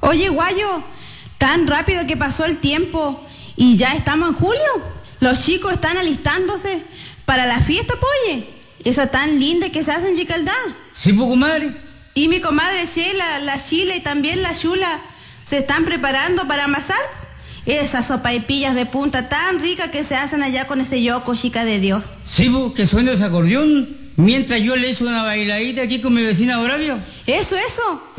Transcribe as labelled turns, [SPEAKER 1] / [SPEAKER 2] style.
[SPEAKER 1] Oye, Guayo, tan rápido que pasó el tiempo y ya estamos en julio. Los chicos están alistándose para la fiesta, poye. Esa tan linda que se hace en Chicaldá.
[SPEAKER 2] Sí, pues, comadre.
[SPEAKER 1] Y mi comadre Sheila, la Chila y también la Chula se están preparando para amasar esas sopaipillas de punta tan ricas que se hacen allá con ese yoco, chica de Dios.
[SPEAKER 2] Sí, pues, que suena ese acordeón mientras yo le echo una bailadita aquí con mi vecina Bravio.
[SPEAKER 1] Eso.